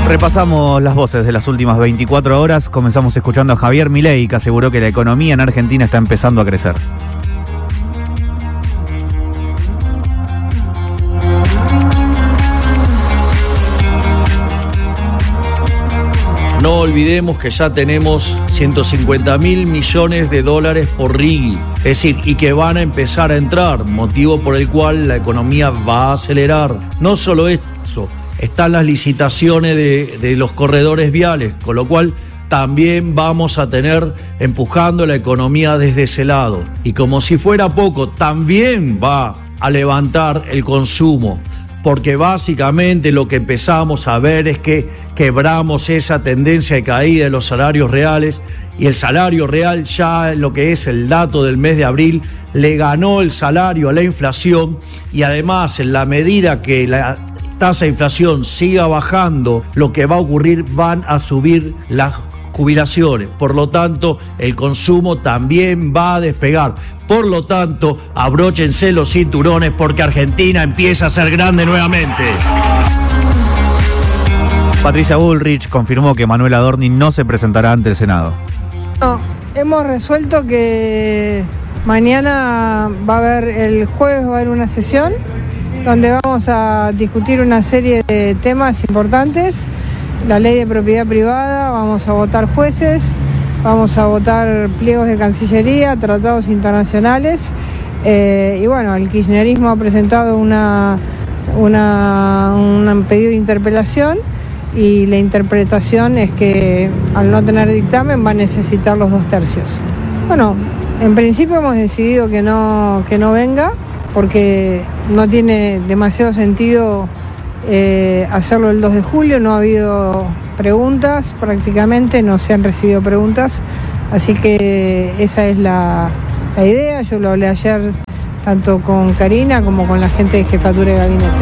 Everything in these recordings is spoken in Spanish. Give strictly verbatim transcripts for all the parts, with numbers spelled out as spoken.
Repasamos las voces de las últimas veinticuatro horas. Comenzamos escuchando a Javier Milei, que aseguró que la economía en Argentina está empezando a crecer. No olvidemos que ya tenemos ciento cincuenta mil millones de dólares por R I G I, es decir, y que van a empezar a entrar, motivo por el cual la economía va a acelerar. No solo eso, están las licitaciones de, de los corredores viales, con lo cual también vamos a tener empujando la economía desde ese lado. Y como si fuera poco, también va a levantar el consumo. Porque básicamente lo que empezamos a ver es que quebramos esa tendencia de caída de los salarios reales y el salario real ya lo que es el dato del mes de abril le ganó el salario a la inflación y además en la medida que la tasa de inflación siga bajando, lo que va a ocurrir van a subir las jubilaciones, por lo tanto el consumo también va a despegar. Por lo tanto, abróchense los cinturones porque Argentina empieza a ser grande nuevamente. Patricia Bullrich confirmó que Manuel Adorni no se presentará ante el Senado. No, hemos resuelto que mañana va a haber, el jueves va a haber una sesión donde vamos a discutir una serie de temas importantes. La ley de propiedad privada, vamos a votar jueces, vamos a votar pliegos de Cancillería, tratados internacionales, eh, y bueno, el kirchnerismo ha presentado una, una, un pedido de interpelación y la interpretación es que al no tener dictamen va a necesitar los dos tercios. Bueno, en principio hemos decidido que no, que no venga porque no tiene demasiado sentido Eh, hacerlo el dos de julio, no ha habido preguntas, prácticamente no se han recibido preguntas, así que esa es la, la idea. Yo lo hablé ayer tanto con Karina como con la gente de jefatura de gabinete.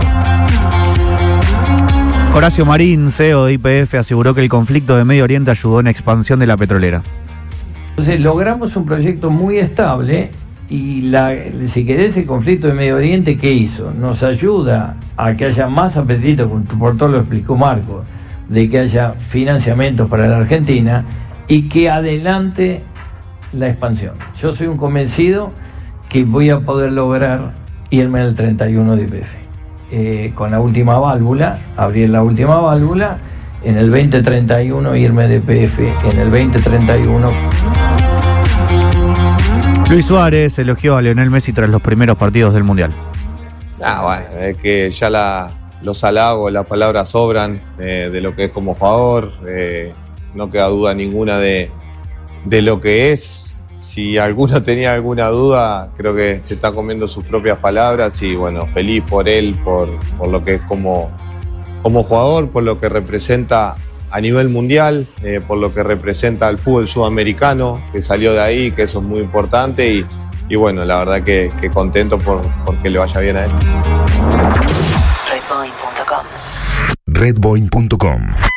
Horacio Marín, C E O de Y P F, aseguró que el conflicto de Medio Oriente ayudó en la expansión de la petrolera. Entonces logramos un proyecto muy estable. Y la, si querés, el conflicto de Medio Oriente, ¿qué hizo? Nos ayuda a que haya más apetito, por todo lo explicó Marco, de que haya financiamientos para la Argentina y que adelante la expansión. Yo soy un convencido que voy a poder lograr irme al treinta y uno de Y P F. Eh, con la última válvula, abrir la última válvula, en el veinte treinta y uno irme de Y P F, en el veinte treinta y uno... Luis Suárez elogió a Lionel Messi tras los primeros partidos del Mundial. Ah, bueno, es que ya la, los halagos, las palabras sobran eh, de lo que es como jugador, eh, no queda duda ninguna de, de lo que es. Si alguno tenía alguna duda, creo que se está comiendo sus propias palabras y bueno, feliz por él, por, por lo que es como, como jugador, por lo que representa a nivel mundial, eh, por lo que representa al fútbol sudamericano, que salió de ahí, que eso es muy importante y, y bueno, la verdad que, que contento por, por que le vaya bien a él. Redboeing punto com